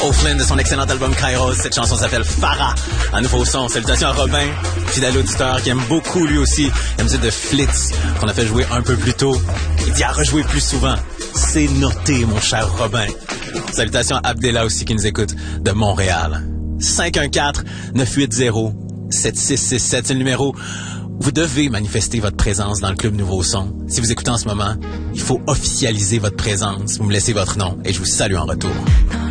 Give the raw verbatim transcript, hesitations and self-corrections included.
O'Flynn de son excellent album Kairos. Cette chanson s'appelle Farah, un nouveau son. Salutations à Robin, fidèle auditeur qui aime beaucoup lui aussi la musique de Flitz qu'on a fait jouer un peu plus tôt. Il dit à rejouer plus souvent. C'est noté, mon cher Robin. Salutations à Abdella aussi qui nous écoute de Montréal. cinq un quatre neuf huit zéro sept six six sept, c'est le numéro. Vous devez manifester votre présence dans le Club Nouveau Son. Si vous écoutez en ce moment, il faut officialiser votre présence. Vous me laissez votre nom et je vous salue en retour.